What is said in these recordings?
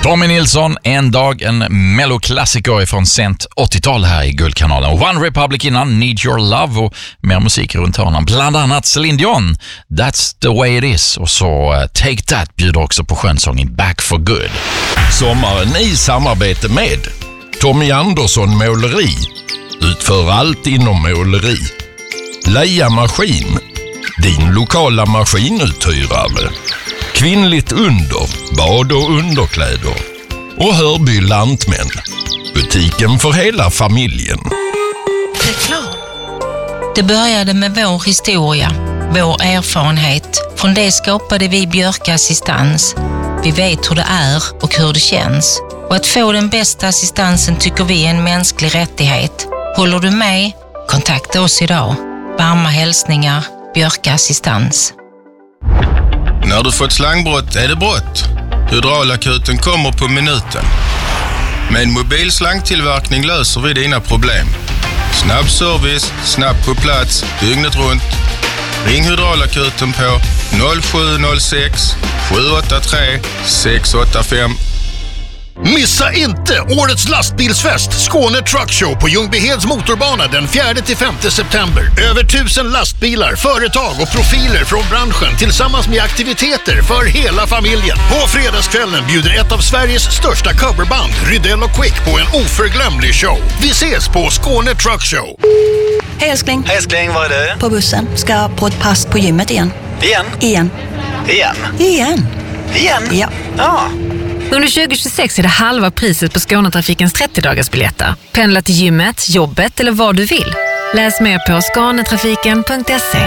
Tommy Nilsson, en dag, en melloklassiker från sent 80-tal här i Guldkanalen. One Republic innan, Need Your Love och mer musik runt hörnan. Bland annat Celine Dion, That's the way it is. Och så Take That bjuder också på skönsången Back for Good. Sommaren i samarbete med Tommy Andersson Måleri. Utför allt inom måleri. Leia Maskin, din lokala maskinuthyrare. Kvinnligt under, bad och underkläder. Och Hörby Lantmän, butiken för hela familjen. Reklam. Det började med vår historia, vår erfarenhet. Från det skapade vi Björka Assistans. Vi vet hur det är och hur det känns. Och att få den bästa assistansen tycker vi är en mänsklig rättighet. Håller du med? Kontakta oss idag. Varma hälsningar, Björka Assistans. När du fått slangbrott är det brott. Hydraulakuten kommer på minuten. Med en mobil slangtillverkning löser vi dina problem. Snabb service, snabbt på plats, dygnet runt. Ring Hydraulakuten på 0706 783 685. Missa inte årets lastbilsfest Skåne Truck Show på Ljungbyheds motorbana den 4-5 september. Över 1000 lastbilar, företag och profiler från branschen tillsammans med aktiviteter för hela familjen. På fredagskvällen bjuder ett av Sveriges största coverband, Rydell och Quick, på en oförglömlig show. Vi ses på Skåne Truck Show. Hej älskling. Hej älskling, var är du? På bussen. Ska på ett pass på gymmet igen. Igen? Igen. Ja. Ja. Under 2026 är det halva priset på Skånetrafikens 30-dagarsbiljetter. Pendla till gymmet, jobbet eller vad du vill. Läs mer på skanetrafiken.se.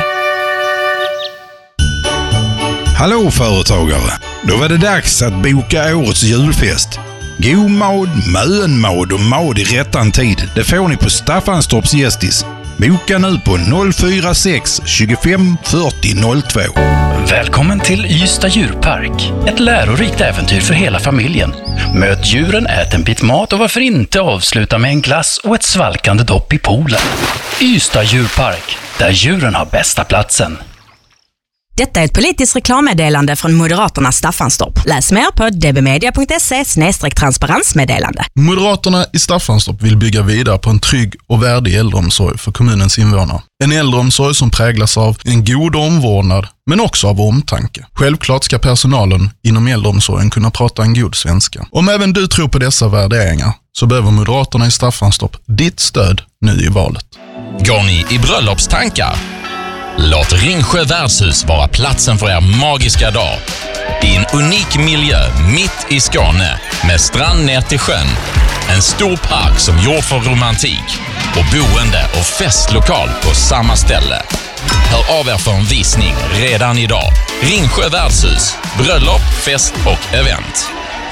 Hallå företagare! Då var det dags att boka årets julfest. God mad, mönmad och mad i rättan tid. Det får ni på Staffanstorps Gästis. Boka nu på 046 25 40 02. Välkommen till Ystad djurpark. Ett lärorikt äventyr för hela familjen. Möt djuren, ät en bit mat och varför inte avsluta med en glass och ett svalkande dopp i poolen. Ystad djurpark, där djuren har bästa platsen. Detta är ett politiskt reklammeddelande från Moderaterna Staffanstorp. Läs mer på dbmedia.se/transparensmeddelande. Moderaterna i Staffanstorp vill bygga vidare på en trygg och värdig äldreomsorg för kommunens invånare. En äldreomsorg som präglas av en god omvårdnad, men också av omtanke. Självklart ska personalen inom äldreomsorgen kunna prata en god svenska. Om även du tror på dessa värderingar så behöver Moderaterna i Staffanstorp ditt stöd nu i valet. Går ni i bröllopstankar? Låt Ringsjö värdshus vara platsen för er magiska dag. I en unik miljö mitt i Skåne med strand ner till sjön. En stor park som gjord för romantik och boende och festlokal på samma ställe. Hör av er för en visning redan idag. Ringsjö värdshus, bröllop, fest och event.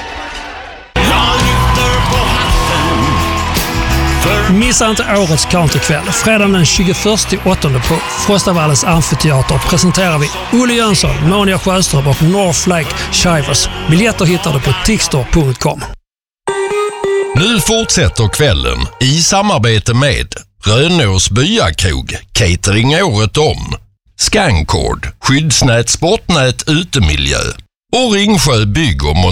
Missa inte årets countrykväll. Fredagen den 21/8 på Frostavallens amfiteater presenterar vi Olle Jönsson, Monia Sjöström och North Lake Shivers. Biljetter hittar du på tixtor.com. Nu fortsätter kvällen i samarbete med Rönås byakrog, catering året om, Scancord, skyddsnät, sportnät, utemiljö och Ringsjö bygg och